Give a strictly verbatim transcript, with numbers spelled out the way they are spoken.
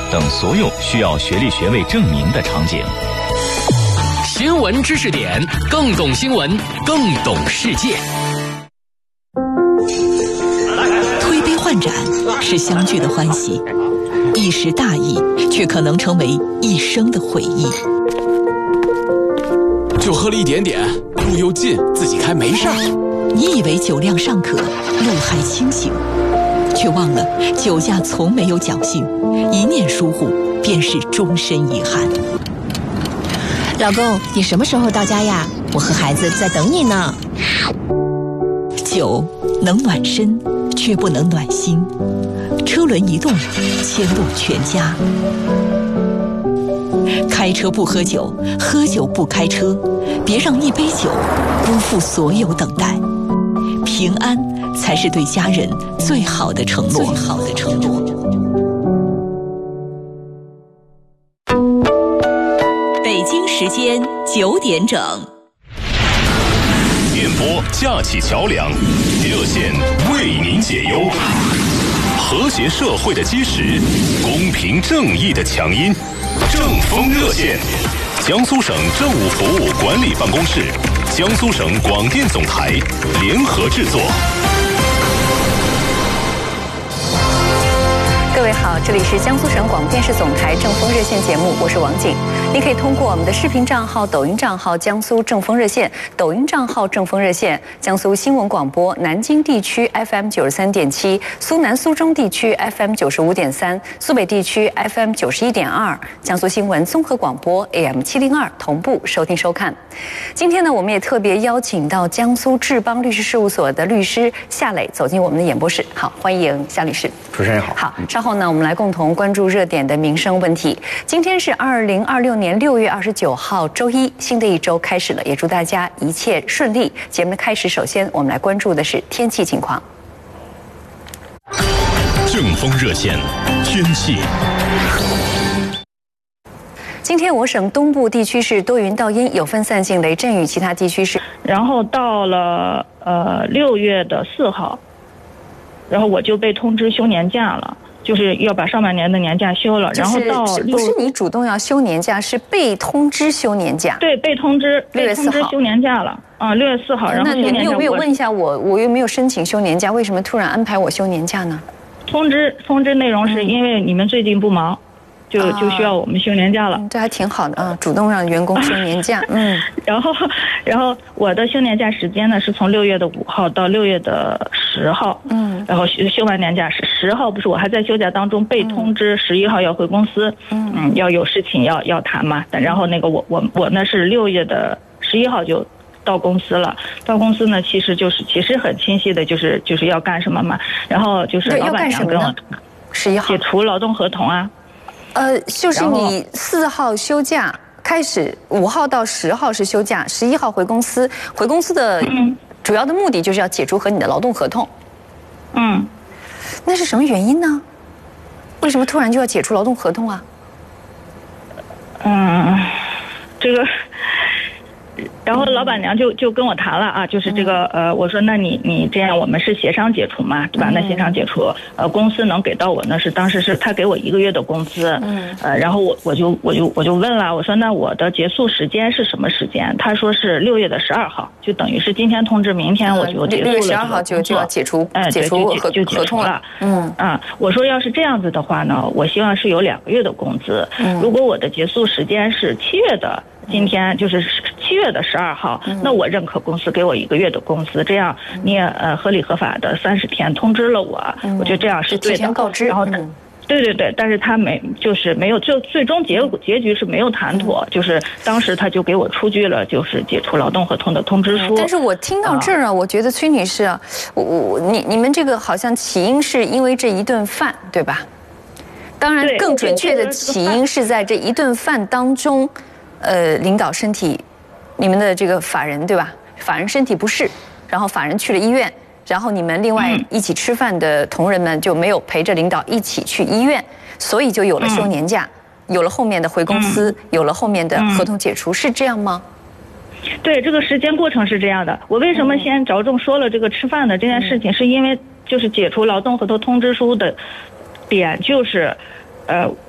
等所有需要学历学位证明的场景。 新闻知识点，更懂新闻，更懂世界。 推杯换盏是相聚的欢喜，一时大意却可能成为一生的回忆。 就喝了一点点，路又近，自己开没事儿。 你以为酒量尚可，路还清醒，却忘了酒驾从没有侥幸，一念疏忽便是终身遗憾。 老公，你什么时候到家呀？我和孩子在等你呢。 酒能暖身，却不能暖心。车轮一动，牵动全家。开车不喝酒，喝酒不开车，别让一杯酒辜负所有等待。平安才是对家人最好的承诺。最好的承诺。北京时间九点整。 电波架起桥梁，热线为您解忧。和谐社会的基石，公平正义的强音。正风热线，江苏省政务服务管理办公室、江苏省广电总台联合制作。 各位好，这里是江苏省广电视总台正风热线节目，我是王景。您可以通过我们的视频账号、抖音账号江苏正风热线、抖音账号正风热线、江苏新闻广播南京地区 F M 九十三点七、苏南苏中地区 F M 九十五点三、苏北地区 F M 九十一点二、江苏新闻综合广播 A M 七零二同步收听收看。今天呢，我们也特别邀请到江苏志邦律师事务所的律师夏磊走进我们的演播室。好，欢迎夏律师。 主持人好。 好，稍后呢，我们来共同关注热点的民生问题。今天是二零二六年六月二十九号，周一，新的一周开始了，也祝大家一切顺利。节目的开始，首先我们来关注的是天气情况。 正风热线，天气。 今天我省东部地区是多云到阴，有分散性雷阵雨，其他地区是。 然后到了呃六月的四号，然后我就被通知休年假了，就是要把上半年的年假休了。然后到不是你主动要休年假，是被通知休年假。 对，被通知，被通知休年假了。啊，六月四号，然后休年假。 那你有没有问一下我？我又没有申请休年假，为什么突然安排我休年假呢？ 通知通知内容是因为你们最近不忙。就就需要我们休年假了， 嗯、这还挺好的啊，主动让员工休年假。嗯， 然后，然后我的休年假时间呢是从六月的五号到六月的十号。嗯，然后休休完年假是十号，不是我还在休假当中被通知十一号要回公司，嗯，嗯要有事情要要谈嘛。然后那个我我我呢是六月的十一号就到公司了，到公司呢其实就是其实很清晰的就是就是要干什么嘛。然后就是老板娘跟我十一号解除劳动合同啊。 呃，就是你四号休假开始，五号到十号是休假，十一号回公司。回公司的主要的目的就是要解除和你的劳动合同。 嗯， 那是什么原因呢？为什么突然就要解除劳动合同啊？ 嗯，这个。然后老板娘就就跟我谈了啊，就是这个呃，我说那你你这样我们是协商解除嘛，对吧？那协商解除，呃，公司能给到我呢是当时是他给我一个月的工资，嗯，呃，然后我我就我就我就问了，我说那我的结束时间是什么时间？他说是六月的十二号，就等于是今天通知，明天我就结束了。 六月十二号就就要解除，哎，解除合就合同了。 嗯啊，我说要是这样子的话呢，我希望是有两个月的工资。嗯，如果我的结束时间是七月的。今天就是七月的十二号，嗯、那我认可公司给我一个月的工资，这样你也呃合理合法的三十天通知了我，嗯、我觉得这样是对的。 提前告知， 然后、嗯、对对对，但是他没就是没有，就最终结结局是没有谈妥，嗯、就是当时他就给我出具了就是解除劳动合同的通知书。 但是我听到这儿啊，我觉得崔女士啊，我我你你们这个好像起因是因为这一顿饭，对吧？当然，更准确的起因是在这一顿饭当中。呃，领导身体，你们的这个法人对吧？法人身体不适，然后法人去了医院，然后你们另外一起吃饭的同仁们就没有陪着领导一起去医院，所以就有了休年假，嗯、有了后面的回公司，嗯、有了后面的合同解除，嗯、是这样吗？ 对，这个时间过程是这样的。我为什么先着重说了这个吃饭的这件事情，嗯、是因为就是解除劳动合同通知书的点就是。呃，